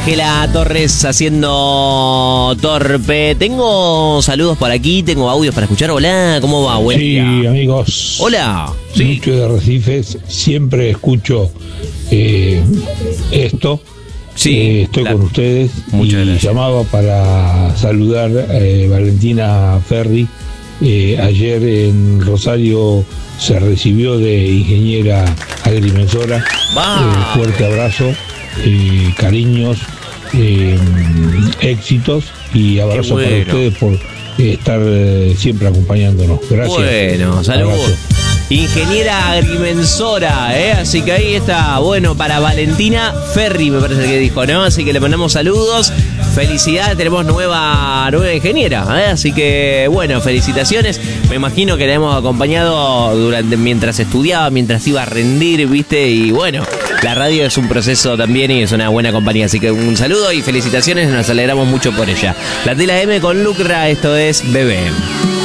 Ángela Torres haciendo torpe. Tengo saludos por aquí, tengo audios para escuchar. Hola, ¿cómo va? Buen día. Sí, amigos. Hola. Sí. Lucho de Recifes, siempre escucho esto. Sí, estoy con ustedes. Muchas y gracias. llamaba para saludar a Valentina Ferri. Ayer en Rosario se recibió de ingeniera agrimensora. Fuerte abrazo, cariños, éxitos y abrazo para ustedes por estar siempre acompañándonos. Gracias. Bueno, saludos. Abrazo. Ingeniera agrimensora, así que ahí está, bueno, para Valentina Ferri, me parece que dijo, ¿no? Así que le mandamos saludos, felicidades, tenemos nueva ingeniera, así que, bueno, felicitaciones. Me imagino que la hemos acompañado mientras estudiaba, mientras iba a rendir, ¿viste? Y bueno, la radio es un proceso también y es una buena compañía, así que un saludo y felicitaciones, nos alegramos mucho por ella. La Tela M con Lucra, esto es Bebé.